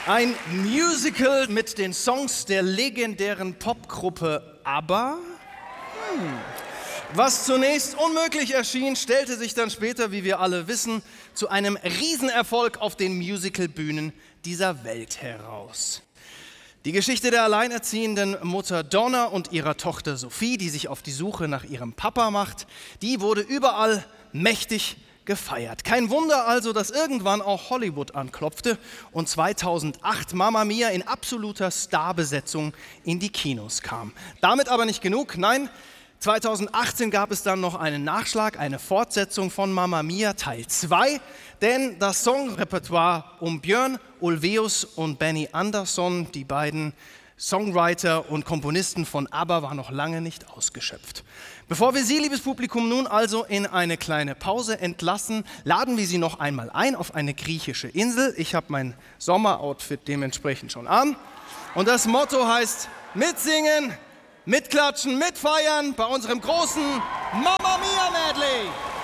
Ein Musical mit den Songs der legendären Popgruppe ABBA. Was zunächst unmöglich erschien, stellte sich dann später, wie wir alle wissen, zu einem Riesenerfolg auf den Musicalbühnen dieser Welt heraus. Die Geschichte der alleinerziehenden Mutter Donna und ihrer Tochter Sophie, die sich auf die Suche nach ihrem Papa macht, die wurde überall mächtig gefeiert. Kein Wunder also, dass irgendwann auch Hollywood anklopfte und 2008 Mamma Mia in absoluter Starbesetzung in die Kinos kam. Damit aber nicht genug, nein, 2018 gab es dann noch einen Nachschlag, eine Fortsetzung von Mamma Mia Teil 2, denn das Songrepertoire um Björn Ulvaeus und Benny Andersson, die beiden Songwriter und Komponisten von ABBA, war noch lange nicht ausgeschöpft. Bevor wir Sie, liebes Publikum, nun also in eine kleine Pause entlassen, laden wir Sie noch einmal ein auf eine griechische Insel. Ich habe mein Sommeroutfit dementsprechend schon an. Und das Motto heißt: mitsingen, mitklatschen, mitfeiern bei unserem großen Mamma Mia Medley.